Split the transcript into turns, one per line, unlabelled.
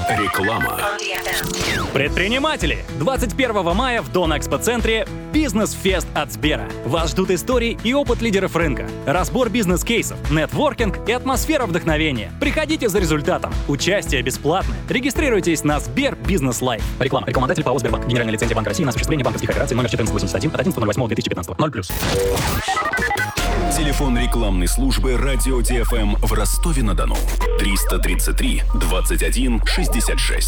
Реклама.
Предприниматели! 21 мая в Дон-Экспо-центре «Бизнес-фест» от Сбера. Вас ждут истории и опыт лидеров рынка, разбор бизнес-кейсов, нетворкинг и атмосфера вдохновения. Приходите за результатом. Участие бесплатное. Регистрируйтесь на Сбер Бизнес Лайф.
Реклама. Рекламодатель ПАО «Сбербанк». Генеральная лицензия Банка России на осуществление банковских операций номер 1481 от 11.08.2015. 0+.
Телефон рекламной службы «Радио ТФМ» в Ростове-на-Дону. 333 21 66.